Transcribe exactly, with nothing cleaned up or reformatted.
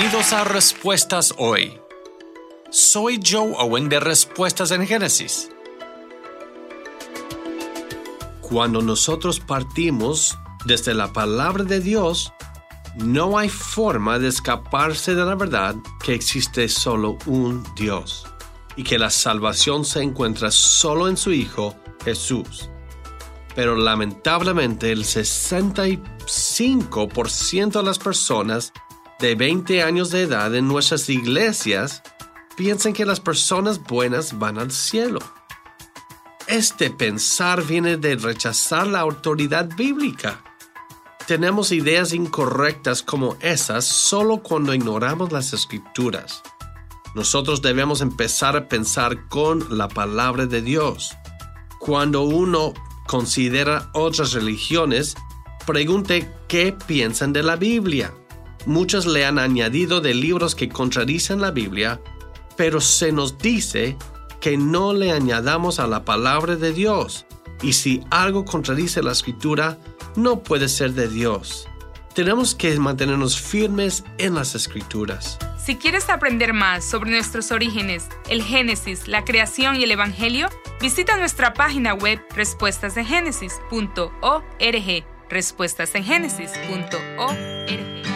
Bienvenidos a Respuestas Hoy. Soy Joe Owen de Respuestas en Génesis. Cuando nosotros partimos desde la palabra de Dios, no hay forma de escaparse de la verdad que existe solo un Dios y que la salvación se encuentra solo en su Hijo, Jesús. Pero lamentablemente el sesenta y cinco por ciento de las personas de veinte años de edad en nuestras iglesias piensan que las personas buenas van al cielo. Este pensar viene de rechazar la autoridad bíblica. Tenemos ideas incorrectas como esas solo cuando ignoramos las Escrituras. Nosotros debemos empezar a pensar con la palabra de Dios. Cuando uno considera otras religiones, pregunte qué piensan de la Biblia. Muchos le han añadido de libros que contradicen la Biblia, pero se nos dice que no le añadamos a la palabra de Dios. Y si algo contradice la Escritura, no puede ser de Dios. Tenemos que mantenernos firmes en las Escrituras. Si quieres aprender más sobre nuestros orígenes, el Génesis, la creación y el Evangelio, visita nuestra página web respuestas en génesis punto org. respuestas en génesis punto org.